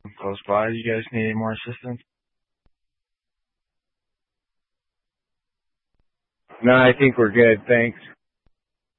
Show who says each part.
Speaker 1: I'm close by. Do you guys need any more assistance?
Speaker 2: No, I think we're good. Thanks.